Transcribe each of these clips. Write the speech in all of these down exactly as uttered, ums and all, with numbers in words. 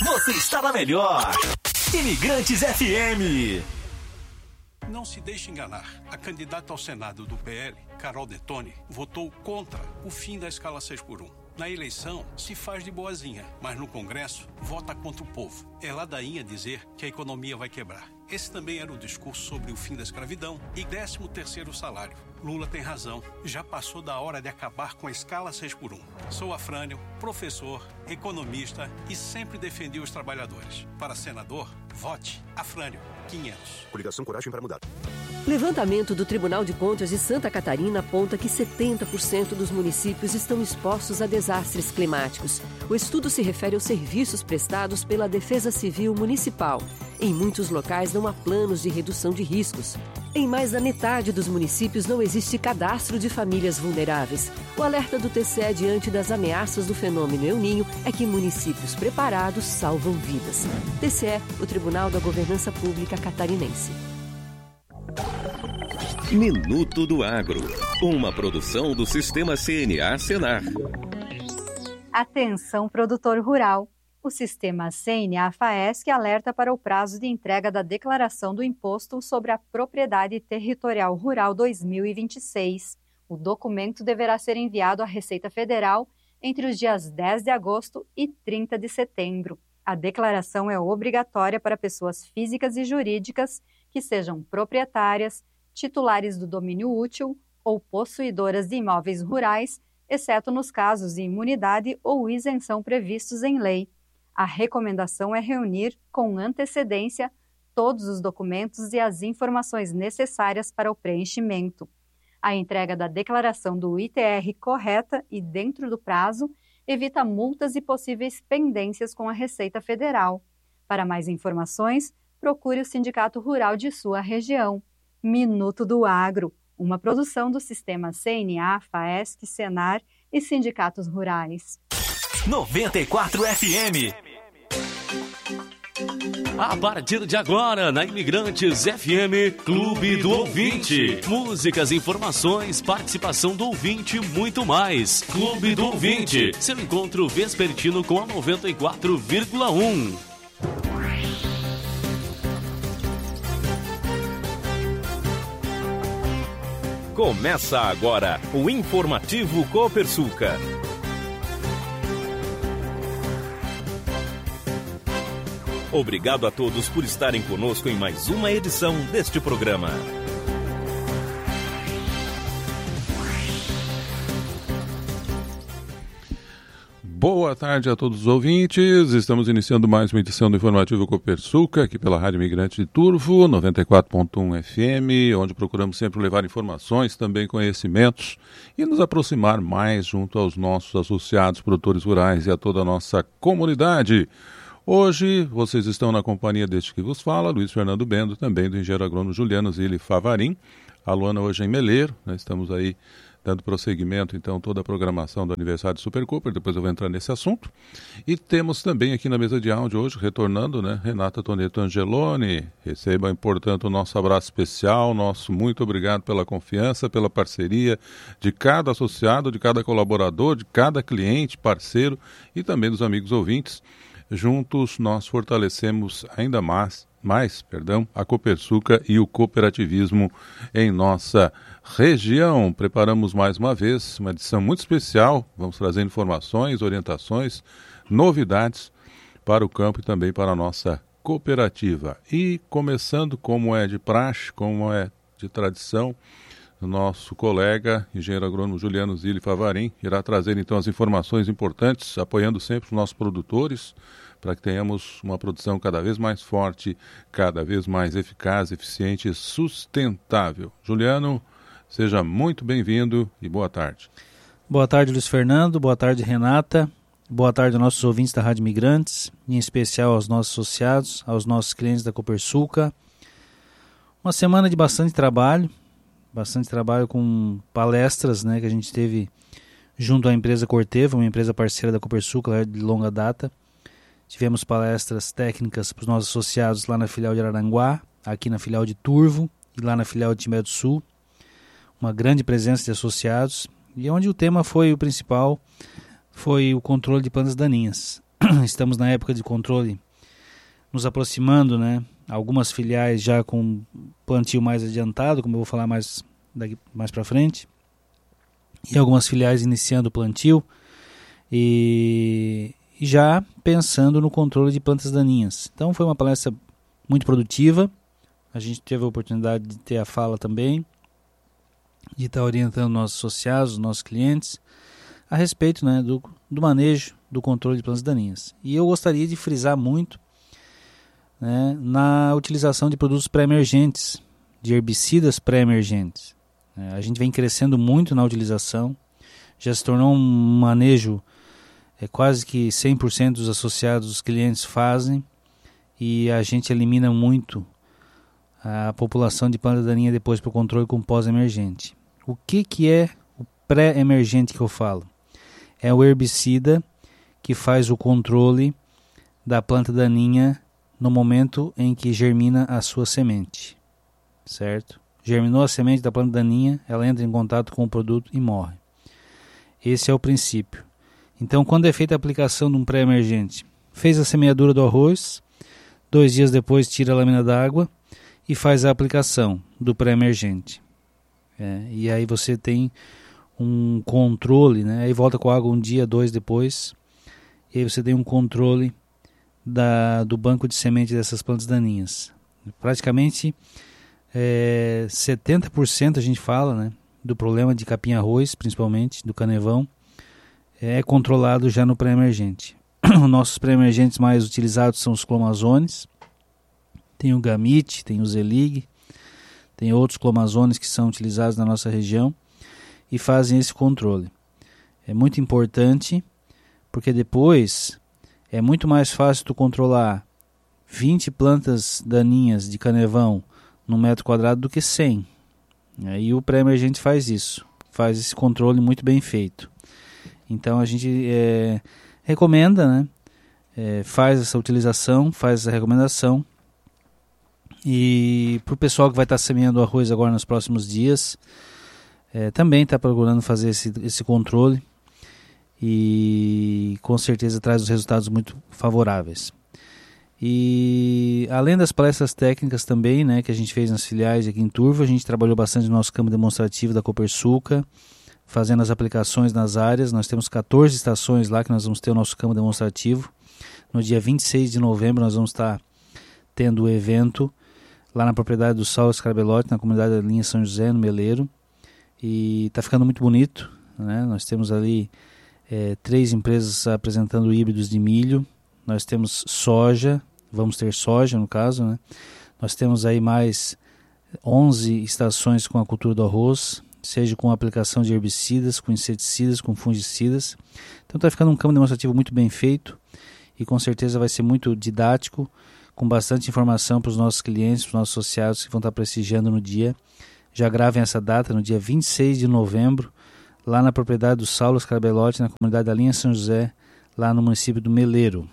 Você está na melhor. Imigrantes F M. Não se deixe enganar. A candidata ao Senado do P L, Carol Detoni, votou contra o fim da escala seis por um. Na eleição, se faz de boazinha, mas no Congresso, vota contra o povo. É ladainha dizer que a economia vai quebrar. Esse também era o discurso sobre o fim da escravidão e décimo terceiro salário. Lula tem razão. Já passou da hora de acabar com a escala seis por um. Sou Afrânio, professor, economista e sempre defendi os trabalhadores. Para senador, vote Afrânio quinhentos. Coligação Coragem para Mudar. Levantamento do Tribunal de Contas de Santa Catarina aponta que setenta por cento dos municípios estão expostos a desastres climáticos. O estudo se refere aos serviços prestados pela Defesa Civil Municipal. Em muitos locais não há planos de redução de riscos. Em mais da metade dos municípios não existe cadastro de famílias vulneráveis. O alerta do T C E diante das ameaças do fenômeno El Niño é que municípios preparados salvam vidas. T C E, o Tribunal da Governança Pública Catarinense. Minuto do Agro, uma produção do Sistema C N A Senar. Atenção, produtor rural. O Sistema C N A FAESC alerta para o prazo de entrega da declaração do Imposto sobre a Propriedade Territorial Rural dois mil e vinte e seis. O documento deverá ser enviado à Receita Federal entre os dias dez de agosto e trinta de setembro. A declaração é obrigatória para pessoas físicas e jurídicas que sejam proprietárias, titulares do domínio útil ou possuidoras de imóveis rurais, exceto nos casos de imunidade ou isenção previstos em lei. A recomendação é reunir, com antecedência, todos os documentos e as informações necessárias para o preenchimento. A entrega da declaração do I T R correta e dentro do prazo evita multas e possíveis pendências com a Receita Federal. Para mais informações, procure o Sindicato Rural de sua região. Minuto do Agro, uma produção do Sistema C N A, FAESC, Senar e Sindicatos Rurais. noventa e quatro F M. A partir de agora, na Imigrantes F M, Clube do Ouvinte. Músicas, informações, participação do ouvinte e muito mais. Clube do Ouvinte, seu encontro vespertino com a noventa e quatro vírgula um. Começa agora o Informativo Copersucar. Obrigado a todos por estarem conosco em mais uma edição deste programa. Boa tarde a todos os ouvintes. Estamos iniciando mais uma edição do Informativo Copersucar, aqui pela Rádio Imigrante de Turvo, noventa e quatro ponto um F M, onde procuramos sempre levar informações, também conhecimentos e nos aproximar mais junto aos nossos associados produtores rurais e a toda a nossa comunidade. Hoje vocês estão na companhia deste que vos fala, Luiz Fernando Bendo, também do engenheiro agrônomo Juliano Zilli Favarim. A Luana hoje é em Meleiro, né? Estamos aí dando prosseguimento, então, toda a programação do aniversário de Super Cooper, depois eu vou entrar nesse assunto. E temos também aqui na mesa de áudio hoje, retornando, né, Renata Toneto Angeloni. Recebam, portanto, o nosso abraço especial, nosso muito obrigado pela confiança, pela parceria de cada associado, de cada colaborador, de cada cliente, parceiro e também dos amigos ouvintes. Juntos nós fortalecemos ainda mais, mais perdão, a Copersucar e o cooperativismo em nossa região. Preparamos mais uma vez uma edição muito especial. Vamos trazer informações, orientações, novidades para o campo e também para a nossa cooperativa. E começando, como é de praxe, como é de tradição, o nosso colega, engenheiro agrônomo Juliano Zilli Favarim, irá trazer então as informações importantes, apoiando sempre os nossos produtores, para que tenhamos uma produção cada vez mais forte, cada vez mais eficaz, eficiente e sustentável. Juliano, seja muito bem-vindo e boa tarde. Boa tarde, Luiz Fernando. Boa tarde, Renata. Boa tarde aos nossos ouvintes da Rádio Migrantes, em especial aos nossos associados, aos nossos clientes da Copersucar. Uma semana de bastante trabalho, bastante trabalho com palestras, né, que a gente teve junto à empresa Corteva, uma empresa parceira da Copersucar de longa data. Tivemos palestras técnicas para os nossos associados lá na filial de Araranguá, aqui na filial de Turvo e lá na filial de Timbé do Sul. Uma grande presença de associados, e onde o tema foi o principal, foi o controle de plantas daninhas. estamos na época de controle, nos aproximando, né? Algumas filiais já com plantio mais adiantado, como eu vou falar mais, daqui, mais para frente, e algumas filiais iniciando o plantio e, e já pensando no controle de plantas daninhas. Então foi uma palestra muito produtiva, a gente teve a oportunidade de ter a fala também, de estar orientando nossos associados, nossos clientes, a respeito, né, do, do manejo, do controle de plantas daninhas. E eu gostaria de frisar muito, né, na utilização de produtos pré-emergentes, de herbicidas pré-emergentes. É, a gente vem crescendo muito na utilização, já se tornou um manejo é, quase que cem por cento dos associados, dos clientes fazem, e a gente elimina muito a população de planta daninha depois para o controle com pós-emergente. O que, que é o pré-emergente que eu falo? É o herbicida que faz o controle da planta daninha no momento em que germina a sua semente, certo? Germinou a semente da planta daninha, ela entra em contato com o produto e morre. Esse é o princípio. Então, quando é feita a aplicação de um pré-emergente, fez a semeadura do arroz, dois dias depois tira a lâmina d'água e faz a aplicação do pré-emergente. É, e aí você tem um controle, né? Aí volta com a água um dia, dois depois, e aí você tem um controle da, do banco de semente dessas plantas daninhas. Praticamente é, setenta por cento a gente fala, né, do problema de capim-arroz, principalmente, do canevão, é controlado já no pré-emergente. Os nossos pré-emergentes mais utilizados são os clomazones, tem o gamite, tem o zelig, tem outros clomazones que são utilizados na nossa região e fazem esse controle. É muito importante, porque depois é muito mais fácil tu controlar vinte plantas daninhas de canevão no metro quadrado do que cem. Aí o pré-emergente faz isso, faz esse controle muito bem feito. Então a gente é, recomenda, né? É, faz essa utilização, faz essa recomendação. E para o pessoal que vai estar semeando arroz agora nos próximos dias, é, também está procurando fazer esse, esse controle e com certeza traz os resultados muito favoráveis. E além das palestras técnicas também, né, que a gente fez nas filiais aqui em Turvo, a gente trabalhou bastante no nosso campo demonstrativo da Copersucar, fazendo as aplicações nas áreas. Nós temos quatorze estações lá que nós vamos ter o nosso campo demonstrativo. No dia vinte e seis de novembro nós vamos estar tendo o evento lá na propriedade do Saulo Scarbelotti, na comunidade da linha São José, no Meleiro. E está ficando muito bonito, né? Nós temos ali é, três empresas apresentando híbridos de milho. Nós temos soja, vamos ter soja no caso, né? Nós temos aí mais onze estações com a cultura do arroz, seja com a aplicação de herbicidas, com inseticidas, com fungicidas. Então está ficando um campo demonstrativo muito bem feito e com certeza vai ser muito didático, com bastante informação para os nossos clientes, para os nossos associados que vão estar prestigiando no dia. Já gravem essa data, no dia vinte e seis de novembro, lá na propriedade do Saulo Scarbelotti, na comunidade da linha São José, lá no município do Meleiro.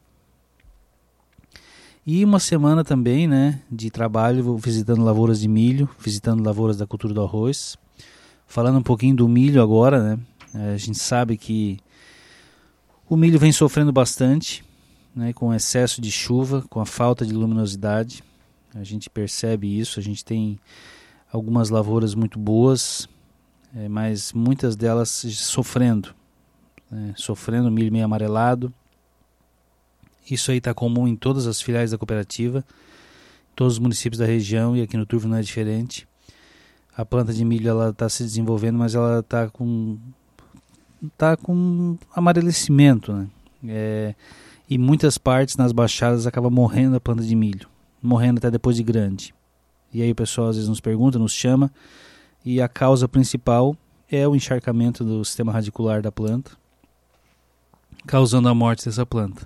E uma semana também, né, de trabalho, visitando lavouras de milho, visitando lavouras da cultura do arroz. Falando um pouquinho do milho agora, né, a gente sabe que o milho vem sofrendo bastante, né, com o excesso de chuva, com a falta de luminosidade. A gente percebe isso, a gente tem algumas lavouras muito boas, é, mas muitas delas sofrendo, né, sofrendo milho meio amarelado. Isso aí está comum em todas as filiais da cooperativa, em todos os municípios da região, e aqui no Turvo não é diferente. A planta de milho ela está se desenvolvendo, mas ela está com, tá com amarelecimento, né? É, e muitas partes nas baixadas acaba morrendo a planta de milho, morrendo até depois de grande. E aí o pessoal às vezes nos pergunta, nos chama, e a causa principal é o encharcamento do sistema radicular da planta, causando a morte dessa planta.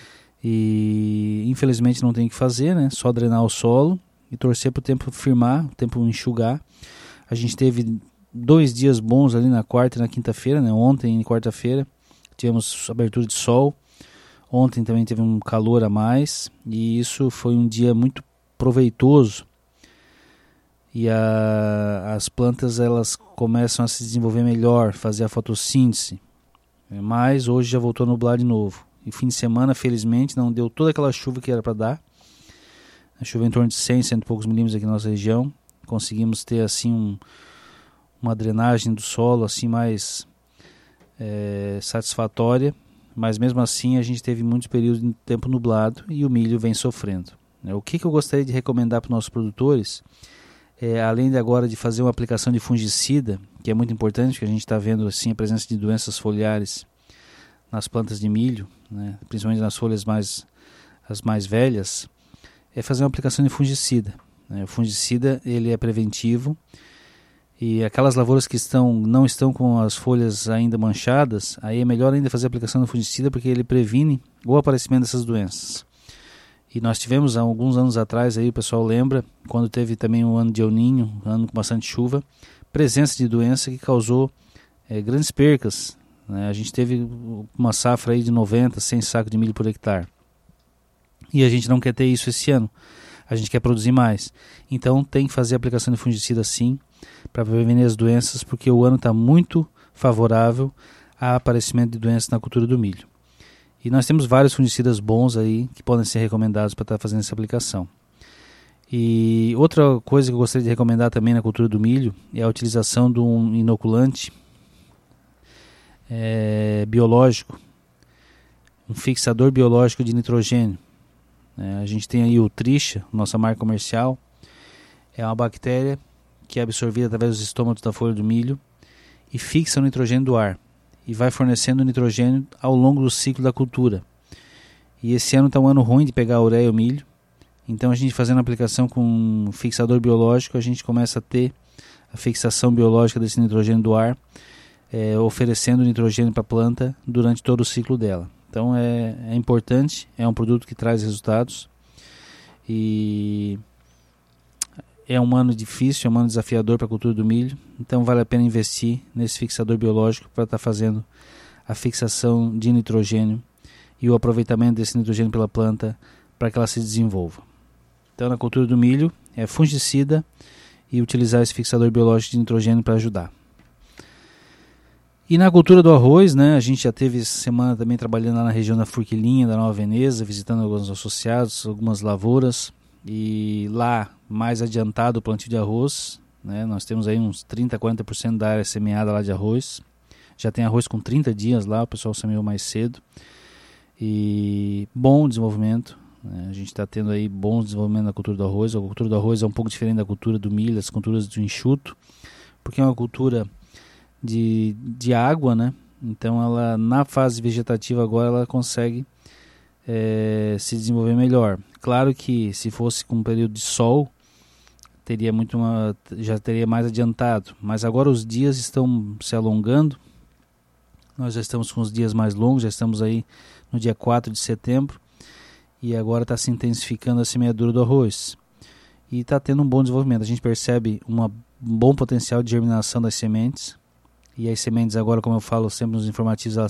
E infelizmente não tem o que fazer, né? Só drenar o solo e torcer para o tempo firmar, o tempo enxugar. A gente teve dois dias bons ali na quarta e na quinta-feira, né? Ontem e quarta-feira tivemos abertura de sol. Ontem também teve um calor a mais e isso foi um dia muito proveitoso. E a, as plantas elas começam a se desenvolver melhor, fazer a fotossíntese. Mas hoje já voltou a nublar de novo. e fim de semana, felizmente, não deu toda aquela chuva que era para dar. A chuva em torno de cem, cento e poucos milímetros aqui na nossa região. Conseguimos ter assim um, uma drenagem do solo assim mais é, satisfatória, mas mesmo assim a gente teve muitos períodos de tempo nublado e o milho vem sofrendo. O que, que eu gostaria de recomendar para os nossos produtores, é, além de agora de fazer uma aplicação de fungicida, que é muito importante, porque a gente está vendo assim a presença de doenças foliares nas plantas de milho, né, principalmente nas folhas mais, as mais velhas, é fazer uma aplicação de fungicida. Né? O fungicida ele é preventivo e aquelas lavouras que estão, não estão com as folhas ainda manchadas, aí é melhor ainda fazer a aplicação do fungicida porque ele previne o aparecimento dessas doenças. E nós tivemos há alguns anos atrás, aí o pessoal lembra, quando teve também um ano de El Niño, um ano com bastante chuva, presença de doença que causou é, grandes percas. Né? A gente teve uma safra aí de noventa, cem sacos de milho por hectare. E a gente não quer ter isso esse ano. A gente quer produzir mais. Então tem que fazer a aplicação de fungicida sim, para prevenir as doenças, porque o ano está muito favorável ao aparecimento de doenças na cultura do milho. E nós temos vários fungicidas bons aí que podem ser recomendados para estar fazendo essa aplicação. E outra coisa que eu gostaria de recomendar também na cultura do milho é a utilização de um inoculante é, biológico, um fixador biológico de nitrogênio. É, a gente tem aí o Trisha, nossa marca comercial. É uma bactéria que é absorvida através dos estômatos da folha do milho e fixa o nitrogênio do ar e vai fornecendo nitrogênio ao longo do ciclo da cultura. E esse ano está um ano ruim de pegar a ureia e o milho, então a gente fazendo a aplicação com um fixador biológico, a gente começa a ter a fixação biológica desse nitrogênio do ar, é, oferecendo nitrogênio para a planta durante todo o ciclo dela. Então é, é importante, é um produto que traz resultados e é um ano difícil, é um ano desafiador para a cultura do milho, então vale a pena investir nesse fixador biológico para estar tá fazendo a fixação de nitrogênio e o aproveitamento desse nitrogênio pela planta para que ela se desenvolva. Então na cultura do milho é fungicida e utilizar esse fixador biológico de nitrogênio para ajudar. E na cultura do arroz, né, a gente já teve essa semana também trabalhando lá na região da Forquilinha, da Nova Veneza, visitando alguns associados, algumas lavouras, e lá mais adiantado o plantio de arroz, né, nós temos aí uns trinta, quarenta por cento da área semeada lá de arroz, já tem arroz com trinta dias lá, o pessoal semeou mais cedo, e bom desenvolvimento, né, a gente está tendo aí bom desenvolvimento na cultura do arroz. A cultura do arroz é um pouco diferente da cultura do milho, das culturas do enxuto, porque é uma cultura De, de água, né? Então ela na fase vegetativa agora ela consegue é, se desenvolver melhor. Claro que se fosse com um período de sol teria muito uma, já teria mais adiantado, mas agora os dias estão se alongando, nós já estamos com os dias mais longos, já estamos aí no dia quatro de setembro e agora está se intensificando a semeadura do arroz e está tendo um bom desenvolvimento. A gente percebe uma, um bom potencial de germinação das sementes. E as sementes agora, como eu falo sempre nos informativos, elas